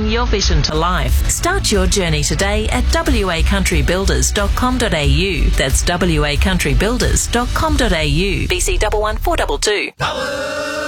your vision to life. Start your journey today at wacountrybuilders.com.au. That's wacountrybuilders.com.au. BC 11422.